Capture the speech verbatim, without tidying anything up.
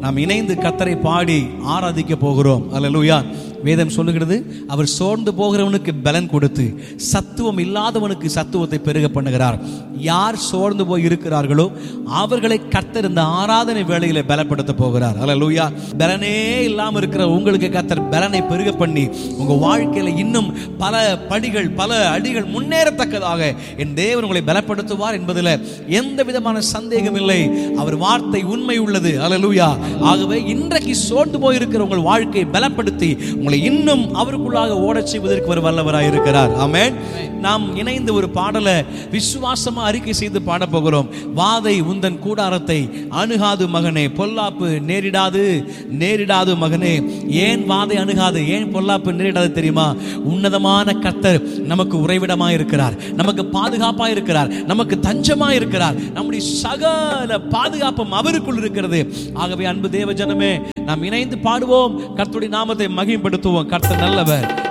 நாம் இணைந்து கர்த்தரை பாடி ஆராதிக்க போகிறோம். அல்லேலூயா. வேதம் சொல்லுகிறது, அவர் சோர்ந்து போகிறவனுக்கு பலன் கொடுத்து சத்துவம் இல்லாதவனுக்கு சத்துவத்தை பெருக பண்ணுகிறார். யார் சோர்ந்து போய் இருக்கிறார்களோ அவர்களை கர்த்தர் இந்த ஆராதனை வேளையில பலப்படுத்த போகிறார். அல்லேலூயா. பலனே இல்லாம இருக்கிற உங்களுக்கு கர்த்தர் பலனை பெருக பண்ணி உங்க வாழ்க்கையில இன்னும் பல படிகள் பல அடிகள் முன்னேறத்தக்கதாக என் தேவன் உங்களை பலப்படுத்துவார் என்பதில் எந்த விதமான சந்தேகம் இல்லை. அவர் வார்த்தை உண்மை உள்ளது. அல்லேலூயா. ஆகவே இன்றைக்கு சோர்ந்து போயிருக்கிற உங்கள் வாழ்க்கையை பலப்படுத்தி இன்னும் அவருக்குள்ளாக ஓடச் செய்வதற்கு ஒரு வல்லவராய் இருக்கிறார். ஆமென். நாம் இணைந்து ஒரு பாடலை விசுவாசமா அறிக்கை செய்து பாட போகிறோம். வாதை உந்தன் கூடாரத்தை அணுகாது மகனே, பொல்லாப்பு நேரிடாது நேரிடாது மகனே. ஏன் வாதை அணுகாது, ஏன் பொல்லாப்பு நேரிடாது தெரியுமா? உன்னதமான கர்த்தர் நமக்கு உறைவிடமாய் இருக்கிறார், நமக்கு பாதுகாப்பாய் இருக்கிறார், நமக்கு தஞ்சமாய் இருக்கிறார். நம்முடைய சகல பாதுகாப்பும் அவருக்குள் இருக்கிறது. ஆகவே அன்பு தேவ ஜனமே, நாம் இணைந்து பாடுவோம், கர்த்தருடைய நாமத்தை மகிமைப்படுத்துவோம். கர்த்தர் நல்லவர்.